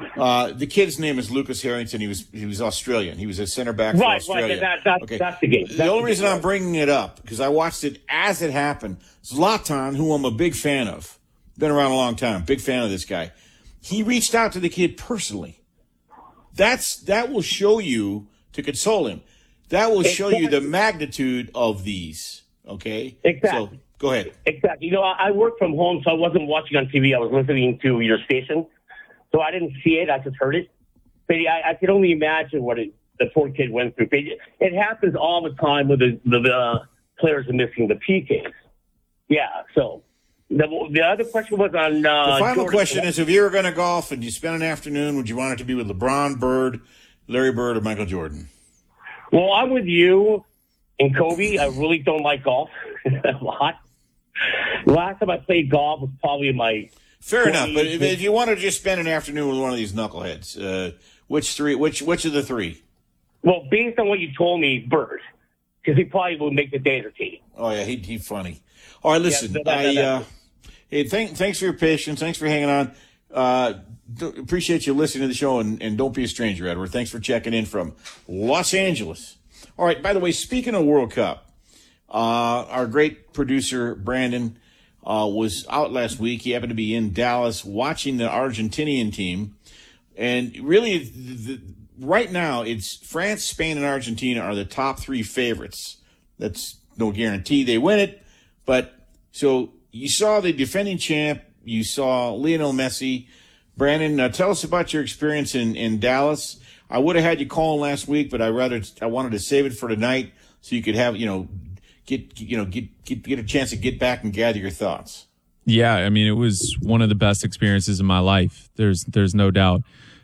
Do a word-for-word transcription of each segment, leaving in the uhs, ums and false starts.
Uh, the kid's name is Lucas Harrington. He was he was Australian. He was a center back for right, Australia. Right, that, that, okay. That's the game. That's the only the reason game. I'm bringing it up, because I watched it as it happened, Zlatan, who I'm a big fan of, been around a long time, big fan of this guy, he reached out to the kid personally. That's That will show you, to console him, that will show exactly. you the magnitude of these, okay? Exactly. So, go ahead. Exactly. You know, I, I work from home, so I wasn't watching on T V. I was listening to your station. So I didn't see it. I just heard it. But I, I could only imagine what it, the poor kid went through. It, it happens all the time with the, the, the players are missing the P Ks. Yeah, so the, the other question was on uh, the final Jordan. question is, if you were going to golf and you spent an afternoon, would you want it to be with LeBron, Bird, Larry Bird, or Michael Jordan? Well, I'm with you and Kobe. I really don't like golf a lot. Last time I played golf was probably in my fair enough. But if, if you want to just spend an afternoon with one of these knuckleheads, uh, which three? Which which of the three? Well, based on what you told me, Bird, because he probably will make the data team. Oh yeah, he he funny. All right, listen, yeah, that, that, I that, uh, hey, thank, thanks for your patience. Thanks for hanging on. Uh, appreciate you listening to the show, and, and don't be a stranger, Edward. Thanks for checking in from Los Angeles. All right. By the way, speaking of World Cup, uh, our great producer Brandon uh, was out last week. He happened to be in Dallas watching the Argentinian team, and really, the, the, right now, it's France, Spain, and Argentina are the top three favorites. That's no guarantee they win it, but so you saw the defending champ. You saw Lionel Messi. Brandon, uh, tell us about your experience in, in Dallas. I would have had you call last week, but I rather I wanted to save it for tonight so you could have you know get you know get get get a chance to get back and gather your thoughts. Yeah, I mean, it was one of the best experiences of my life. There's there's no doubt.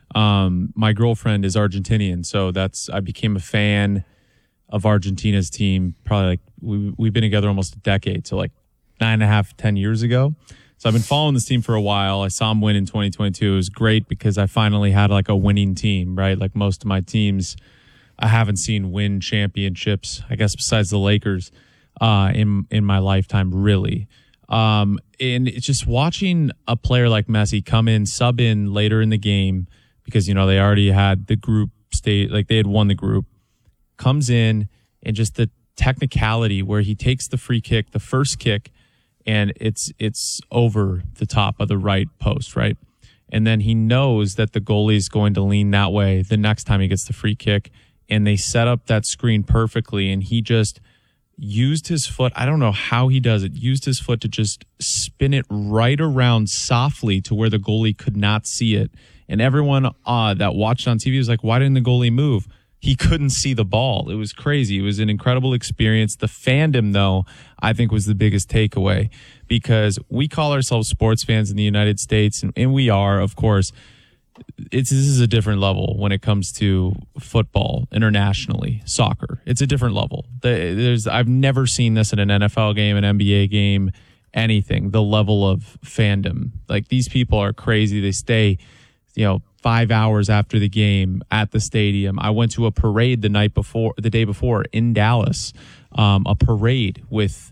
Um, my girlfriend is Argentinian, so that's I became a fan of Argentina's team. Probably like we we've been together almost a decade, so like nine and a half, ten years ago. So I've been following this team for a while. I saw them win in twenty twenty-two. It was great because I finally had like a winning team, right? Like most of my teams, I haven't seen win championships, I guess besides the Lakers, uh, in, in my lifetime, really. Um, and it's just watching a player like Messi come in, sub in later in the game because, you know, they already had the group state, like they had won the group, comes in and just the technicality where he takes the free kick, the first kick, and it's it's over the top of the right post, right? And then he knows that the goalie is going to lean that way the next time he gets the free kick, and they set up that screen perfectly, and he just used his foot. I don't know how he does it. Used his foot to just spin it right around softly to where the goalie could not see it. And everyone uh, that watched on T V was like, why didn't the goalie move? He couldn't see the ball. It was crazy. It was an incredible experience. The fandom, though, I think was the biggest takeaway because we call ourselves sports fans in the United States, and, and we are, of course. It's, this is a different level when it comes to football internationally, soccer. It's a different level. There's I've never seen this in an N F L game, an N B A game, anything. The level of fandom. Like, these people are crazy. They stay, you know, five hours after the game at the stadium. I went to a parade the night before, the day before in Dallas, um, a parade with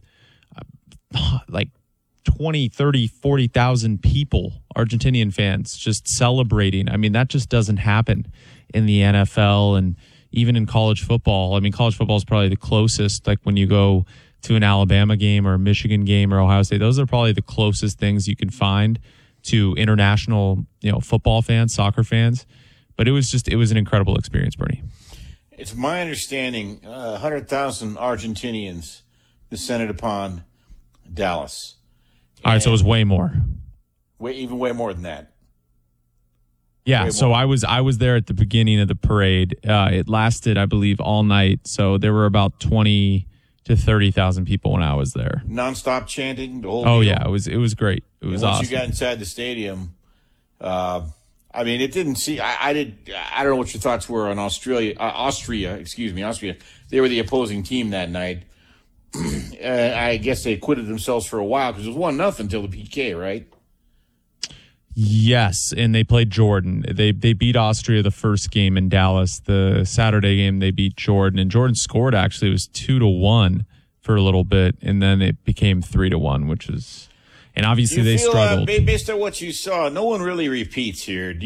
uh, like twenty, thirty, forty thousand people, Argentinian fans, just celebrating. I mean, that just doesn't happen in the N F L and even in college football. I mean, college football is probably the closest, like when you go to an Alabama game or a Michigan game or Ohio State, those are probably the closest things you can find to international, you know, football fans, soccer fans. But it was just, it was an incredible experience, Bernie. It's my understanding uh, one hundred thousand Argentinians descended upon Dallas. All right, so it was way more. Way, even way more than that. Yeah, way so more. I was I was there at the beginning of the parade. Uh, it lasted, I believe, all night. So there were about twenty to thirty thousand people when I was there. Nonstop chanting. The whole oh deal. yeah, it was it was great. It was and once awesome. you got inside the stadium, uh, I mean, it didn't see. I, I did. I don't know what your thoughts were on Australia. Uh, Austria, excuse me, Austria. They were the opposing team that night. uh, I guess they acquitted themselves for a while because it was one nothing until the P K, right? Yes, and they played Jordan. They they beat Austria the first game in Dallas. The Saturday game they beat Jordan, and Jordan scored actually. It was two to one for a little bit, and then it became three to one, which is, and obviously you they feel, struggled. Uh, based on what you saw, no one really repeats here. Do